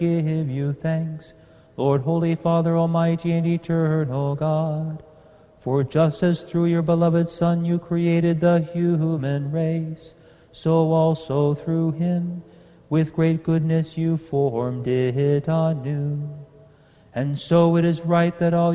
give you thanks, Lord, Holy Father, Almighty and Eternal God. For just as through your beloved Son you created the human race, so also through him, with great goodness you formed it anew. And so it is right that all